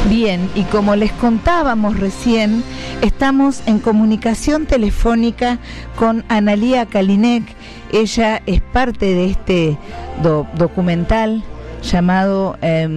Bien, y como les contábamos recién, estamos en comunicación telefónica con Analía Kalinek. Ella es parte de este documental llamado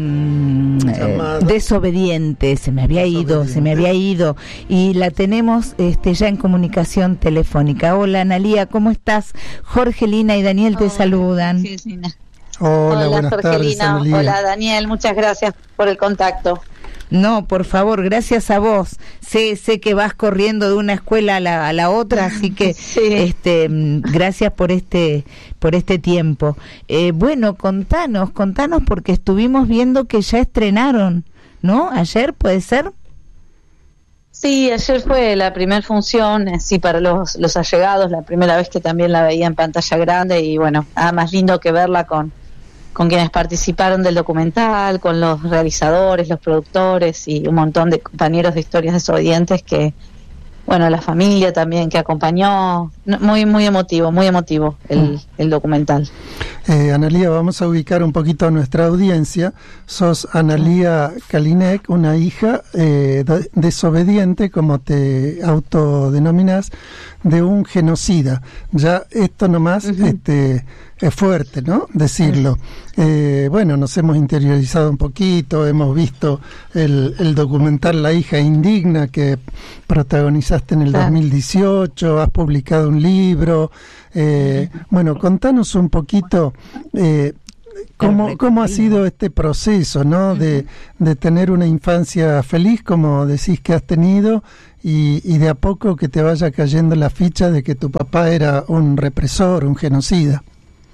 Desobediente. Se me había ido y la tenemos ya en comunicación telefónica. Hola Analía, ¿cómo estás? Jorge, Lina y Daniel te saludan. Sí, Lina. Hola, buenas Jorgelina. tardes, Analía. Hola Daniel, muchas gracias por el contacto. No, por favor, gracias a vos. Sé que vas corriendo de una escuela a la otra, así que sí. Gracias por este tiempo. Bueno, contanos porque estuvimos viendo que ya estrenaron, ¿no? Ayer, ¿puede ser? Sí, ayer fue la primera función, sí, para los allegados, la primera vez que también la veía en pantalla grande y bueno, nada más lindo que verla con quienes participaron del documental, con los realizadores, los productores y un montón de compañeros de Historias Desobedientes que, bueno, la familia también que acompañó, muy emotivo el documental. Analía, vamos a ubicar un poquito a nuestra audiencia. Sos Analía Kalinek, una hija desobediente, como te autodenominás, de un genocida. Ya esto nomás es fuerte, ¿no? Decirlo. Bueno, nos hemos interiorizado un poquito, hemos visto el documental La hija indigna que protagonizaste en el 2018, has publicado un libro. Bueno, contanos un poquito cómo ha sido este proceso, ¿no? De tener una infancia feliz, como decís que has tenido, y de a poco que te vaya cayendo la ficha de que tu papá era un represor, un genocida.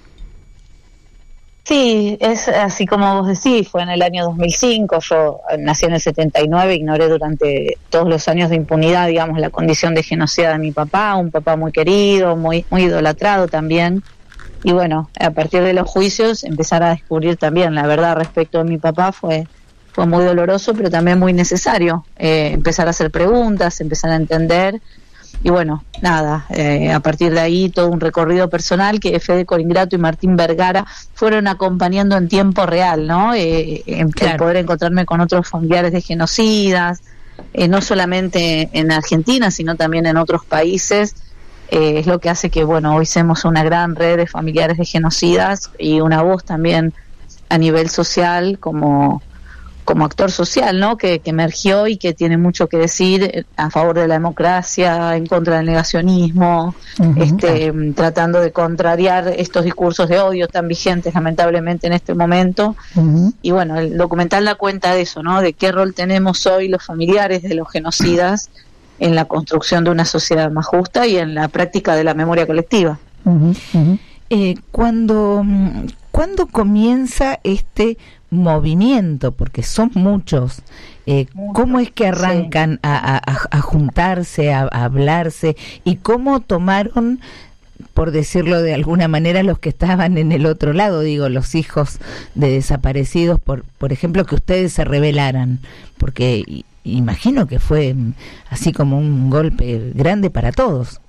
Sí, es así como vos decís, fue en el año 2005, yo nací en el 79, ignoré durante todos los años de impunidad, digamos, la condición de genocida de mi papá, un papá muy querido, muy idolatrado también, y bueno, a partir de los juicios empezar a descubrir también la verdad respecto de mi papá fue muy doloroso, pero también muy necesario, empezar a hacer preguntas, empezar a entender. Y bueno, nada, a partir de ahí todo un recorrido personal que Fede Coringrato y Martín Vergara fueron acompañando en tiempo real, ¿no? El poder encontrarme con otros familiares de genocidas, no solamente en Argentina, sino también en otros países, es lo que hace que, bueno, hoy seamos una gran red de familiares de genocidas y una voz también a nivel social como actor social, ¿no? Que emergió y que tiene mucho que decir a favor de la democracia, en contra del negacionismo, tratando de contrariar estos discursos de odio tan vigentes lamentablemente en este momento. Y bueno, el documental da cuenta de eso, ¿no? De qué rol tenemos hoy los familiares de los genocidas en la construcción de una sociedad más justa y en la práctica de la memoria colectiva. ¿Cuándo comienza este movimiento? Porque son muchos. ¿Cómo es que arrancan a juntarse, a hablarse? ¿Y cómo tomaron, por decirlo de alguna manera, los que estaban en el otro lado, digo, los hijos de desaparecidos, por ejemplo, que ustedes se rebelaran? Porque imagino que fue así como un golpe grande para todos.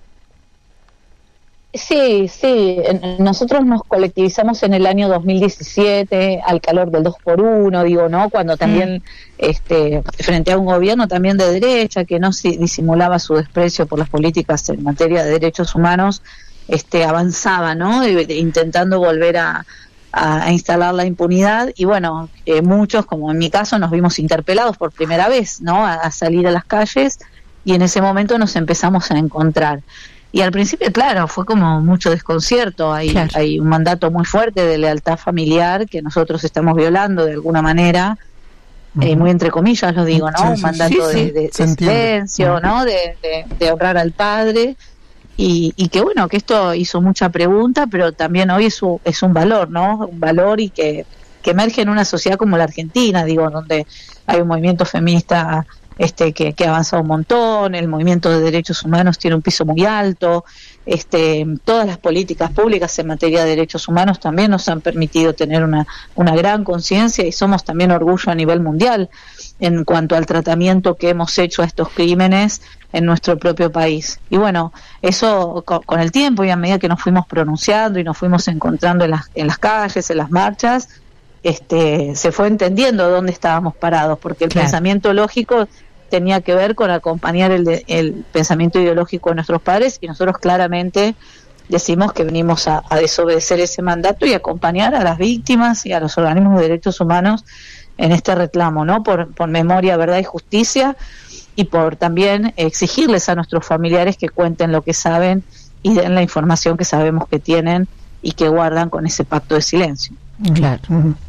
Sí, nosotros nos colectivizamos en el año 2017 al calor del 2x1, digo, ¿no? Cuando también frente a un gobierno también de derecha que no disimulaba su desprecio por las políticas en materia de derechos humanos, avanzaba, ¿no? Intentando volver a instalar la impunidad y bueno, muchos, como en mi caso, nos vimos interpelados por primera vez, ¿no? A salir a las calles y en ese momento nos empezamos a encontrar. Y al principio, claro, fue como mucho desconcierto, hay un mandato muy fuerte de lealtad familiar que nosotros estamos violando de alguna manera, muy entre comillas lo digo, ¿no? Un mandato de silencio, ¿no? De honrar al padre, y que bueno, que esto hizo mucha pregunta, pero también hoy es un valor, ¿no? Un valor y que emerge en una sociedad como la Argentina, digo, donde hay un movimiento feminista que ha avanzado un montón, el movimiento de derechos humanos tiene un piso muy alto, todas las políticas públicas en materia de derechos humanos también nos han permitido tener una gran conciencia y somos también orgullo a nivel mundial en cuanto al tratamiento que hemos hecho a estos crímenes en nuestro propio país. Y bueno, eso con el tiempo y a medida que nos fuimos pronunciando y nos fuimos encontrando en las calles, en las marchas, se fue entendiendo dónde estábamos parados, porque el pensamiento lógico tenía que ver con acompañar el pensamiento ideológico de nuestros padres, y nosotros claramente decimos que venimos a desobedecer ese mandato y acompañar a las víctimas y a los organismos de derechos humanos en este reclamo, ¿no? Por memoria, verdad y justicia, y por también exigirles a nuestros familiares que cuenten lo que saben y den la información que sabemos que tienen y que guardan con ese pacto de silencio. Claro.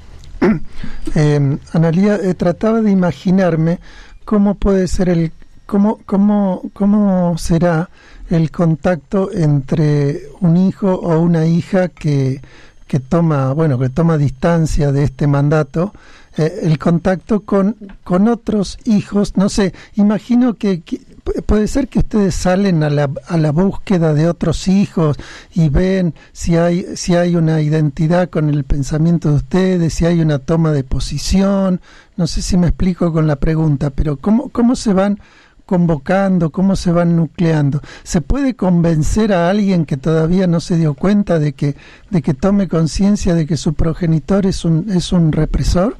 Analía, trataba de imaginarme cómo puede ser cómo será el contacto entre un hijo o una hija que toma distancia de este mandato, el contacto con otros hijos. No sé, imagino que puede ser que ustedes salen a la búsqueda de otros hijos y ven si hay una identidad con el pensamiento de ustedes, si hay una toma de posición. No sé si me explico con la pregunta, pero ¿cómo se van convocando, cómo se van nucleando? ¿Se puede convencer a alguien que todavía no se dio cuenta de que tome conciencia de que su progenitor es un represor?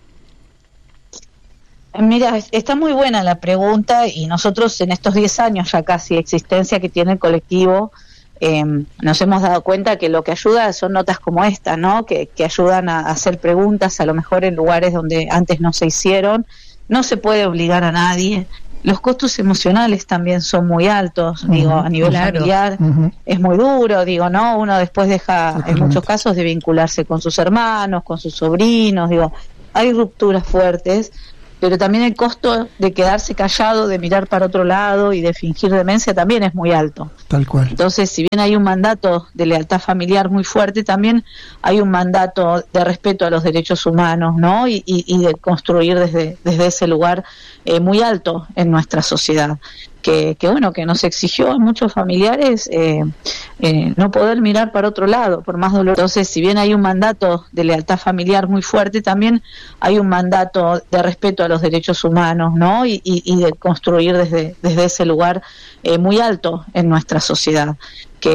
Mira, está muy buena la pregunta, y nosotros en estos 10 años ya casi de existencia que tiene el colectivo, nos hemos dado cuenta que lo que ayuda son notas como esta, ¿no? Que ayudan a hacer preguntas, a lo mejor en lugares donde antes no se hicieron. No se puede obligar a nadie. Los costos emocionales también son muy altos, a nivel familiar es muy duro, ¿no? Uno después deja, en muchos casos, de vincularse con sus hermanos, con sus sobrinos, hay rupturas fuertes, pero también el costo de quedarse callado, de mirar para otro lado y de fingir demencia también es muy alto. Tal cual. Entonces, si bien hay un mandato de lealtad familiar muy fuerte, también hay un mandato de respeto a los derechos humanos, ¿no? Y de construir desde ese lugar muy alto en nuestra sociedad. Que nos exigió a muchos familiares no poder mirar para otro lado, por más dolor. Entonces, si bien hay un mandato de lealtad familiar muy fuerte, también hay un mandato de respeto a los derechos humanos, ¿no? Y de construir desde ese lugar muy alto en nuestra sociedad.